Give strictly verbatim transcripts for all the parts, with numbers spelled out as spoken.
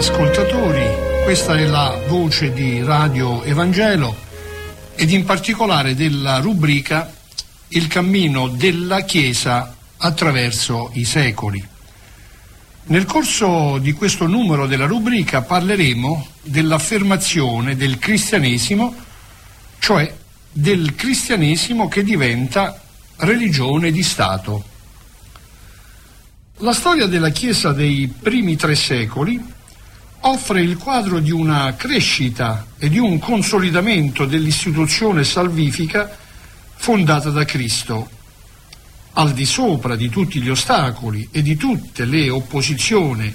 ascoltatori, questa è la voce di Radio Evangelo ed in particolare della rubrica Il cammino della Chiesa attraverso i secoli. Nel corso di questo numero della rubrica parleremo dell'affermazione del cristianesimo, cioè del cristianesimo che diventa religione di Stato. La storia della Chiesa dei primi tre secoli offre il quadro di una crescita e di un consolidamento dell'istituzione salvifica fondata da Cristo, al di sopra di tutti gli ostacoli e di tutte le opposizioni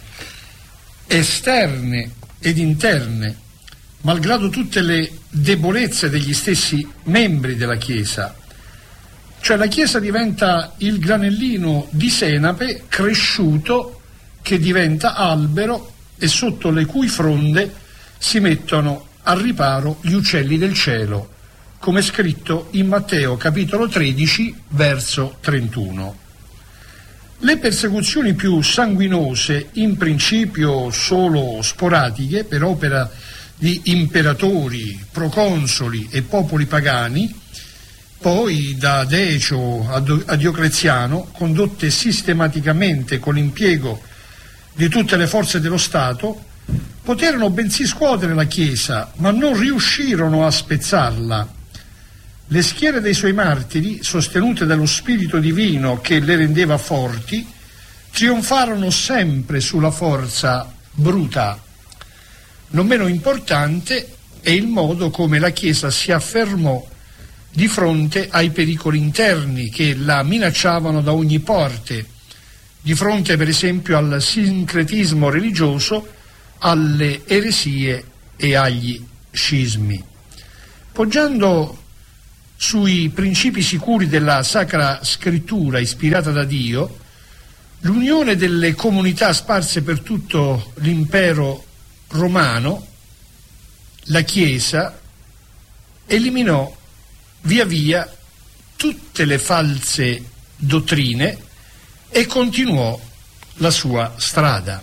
esterne ed interne, malgrado tutte le debolezze degli stessi membri della Chiesa. Cioè la Chiesa diventa il granellino di senape cresciuto che diventa albero e sotto le cui fronde si mettono al riparo gli uccelli del cielo, come scritto in Matteo capitolo tredici verso trentuno. Le persecuzioni più sanguinose, in principio solo sporadiche per opera di imperatori, proconsoli e popoli pagani, poi da Decio a Diocleziano, condotte sistematicamente con l'impiego di tutte le forze dello Stato, poterono bensì scuotere la Chiesa, ma non riuscirono a spezzarla. Le schiere dei suoi martiri, sostenute dallo Spirito Divino che le rendeva forti, trionfarono sempre sulla forza bruta. Non meno importante è il modo come la Chiesa si affermò di fronte ai pericoli interni che la minacciavano da ogni parte, di fronte per esempio al sincretismo religioso, alle eresie e agli scismi. Poggiando sui principi sicuri della Sacra Scrittura ispirata da Dio, l'unione delle comunità sparse per tutto l'impero romano, la Chiesa eliminò via via tutte le false dottrine e continuò la sua strada.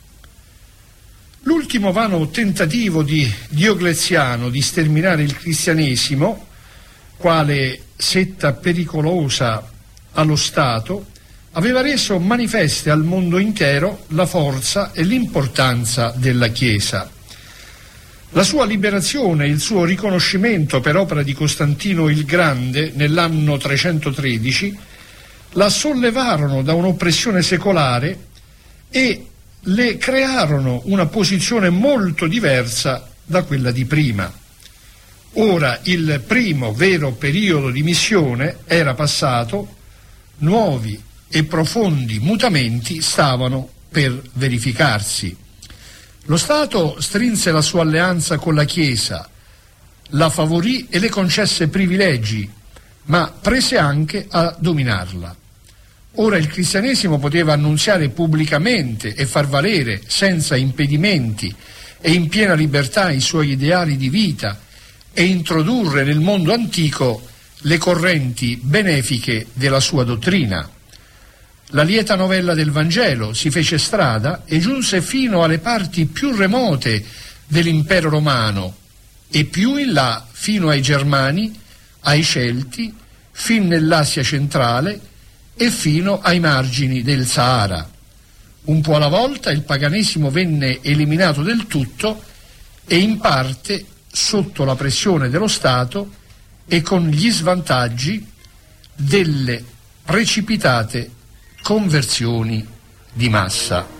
L'ultimo vano tentativo di Diocleziano di sterminare il cristianesimo, quale setta pericolosa allo Stato, aveva reso manifeste al mondo intero la forza e l'importanza della Chiesa. La sua liberazione e il suo riconoscimento per opera di Costantino il Grande nell'anno trecentotredici la sollevarono da un'oppressione secolare e le crearono una posizione molto diversa da quella di prima. Ora il primo vero periodo di missione era passato, nuovi e profondi mutamenti stavano per verificarsi. Lo Stato strinse la sua alleanza con la Chiesa, la favorì e le concesse privilegi, ma prese anche a dominarla. Ora il cristianesimo poteva annunziare pubblicamente e far valere senza impedimenti e in piena libertà i suoi ideali di vita e introdurre nel mondo antico le correnti benefiche della sua dottrina. La lieta novella del Vangelo si fece strada e giunse fino alle parti più remote dell'impero romano e più in là fino ai Germani, ai Celti, fin nell'Asia centrale e fino ai margini del Sahara. Un po' alla volta il paganesimo venne eliminato del tutto e in parte sotto la pressione dello Stato e con gli svantaggi delle precipitate conversioni di massa.